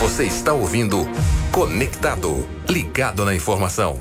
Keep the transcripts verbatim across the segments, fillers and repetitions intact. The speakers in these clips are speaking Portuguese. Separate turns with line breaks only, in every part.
Você está ouvindo Conectado, ligado na informação.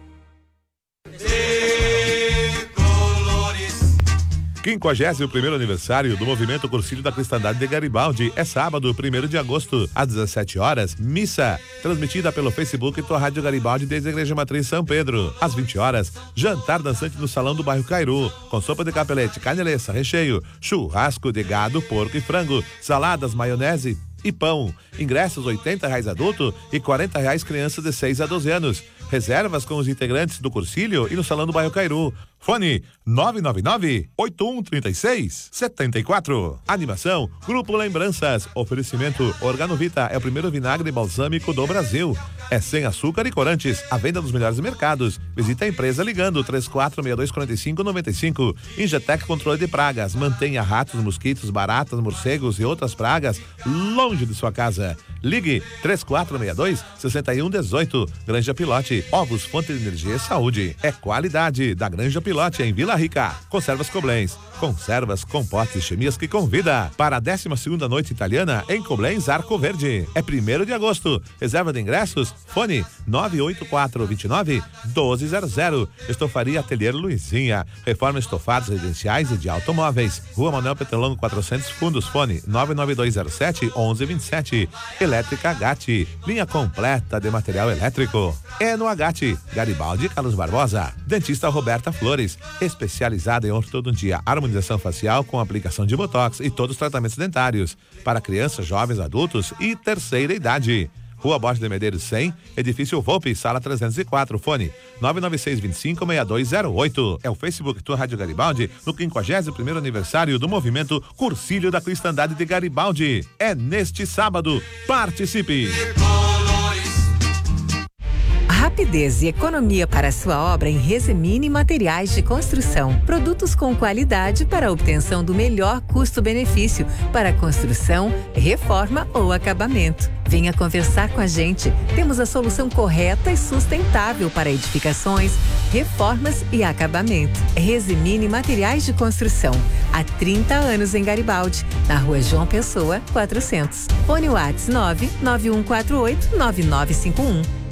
quinquagésimo primeiro aniversário do Movimento Cursilho da Cristandade de Garibaldi é sábado, primeiro de agosto, às dezessete horas, missa, transmitida pelo Facebook e tua Rádio Garibaldi desde a Igreja Matriz São Pedro. Às vinte horas, jantar dançante no Salão do Bairro Cairu, com sopa de capelete, carne leça, recheio, churrasco de gado, porco e frango, saladas, maionese e pão. Ingressos oitenta reais adulto e quarenta reais crianças de seis a doze anos. Reservas com os integrantes do Cursilho e no Salão do Bairro Cairu. Fone nove nove nove, oito um três seis, sete quatro. Animação, Grupo Lembranças. Oferecimento, Organovita é o primeiro vinagre balsâmico do Brasil. É sem açúcar e corantes. A venda dos melhores mercados. Visita a empresa ligando três quatro seis dois quatro cinco nove cinco. Ingetec Controle de Pragas. Mantenha ratos, mosquitos, baratas, morcegos e outras pragas longe de sua casa. Ligue três quatro seis dois, seis um um oito. Granja Pilote. Ovos, fonte de energia e saúde. É qualidade da Granja Pilote em Vila Rica. Conservas Koblenz. Conservas, compostos e chemias que convida para a décima segunda noite italiana em Koblenz Arco Verde. É primeiro de agosto. Reserva de ingressos, fone nove oito quatro dois nove um dois zero zero. Estofaria Atelier Luizinha. Reforma estofados residenciais e de automóveis. Rua Manuel Petrolongo quatrocentos Fundos. Fone nove nove dois zero sete, onze vinte e sete. Elétrica Gatti. Linha completa de material elétrico. É no Agatti. Garibaldi Carlos Barbosa. Dentista Roberta Flores. Especializada em ortodontia, harmonização facial com aplicação de botox e todos os tratamentos dentários para crianças, jovens, adultos e terceira idade. Rua Borges de Medeiros cem, Edifício Volpe, sala trezentos e quatro, fone nove nove seis dois cinco, seis dois zero oito. É o Facebook tua Rádio Garibaldi no quinquagésimo primeiro aniversário do Movimento Cursilho da Cristandade de Garibaldi. É neste sábado. Participe!
Rapidez e economia para sua obra em Resemine Materiais de Construção. Produtos com qualidade para a obtenção do melhor custo-benefício para construção, reforma ou acabamento. Venha conversar com a gente. Temos a solução correta e sustentável para edificações, reformas e acabamento. Resemine Materiais de Construção. Há trinta anos em Garibaldi, na Rua João Pessoa, quatrocentos. Fone WhatsApp nove nove um quatro oito nove nove cinco um.